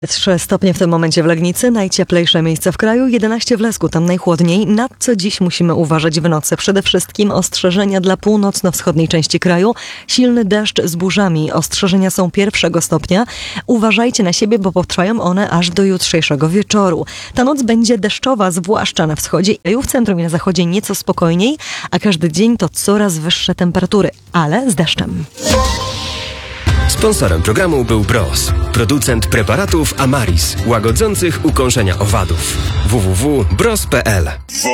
3 stopnie w tym momencie w Legnicy, najcieplejsze miejsce w kraju, 11 w Lesku, tam najchłodniej. Na co dziś musimy uważać w nocy? Przede wszystkim ostrzeżenia dla północno-wschodniej części kraju. Silny deszcz z burzami. Ostrzeżenia są 1 stopnia. Uważajcie na siebie, bo potrwają one aż do jutrzejszego wieczoru. Ta noc będzie deszczowa, zwłaszcza na wschodzie. W centrum i na zachodzie nieco spokojniej, a każdy dzień to coraz wyższe temperatury, ale z deszczem. Sponsorem programu był Bros, producent preparatów Amaris, łagodzących ukąszenia owadów. www.bros.pl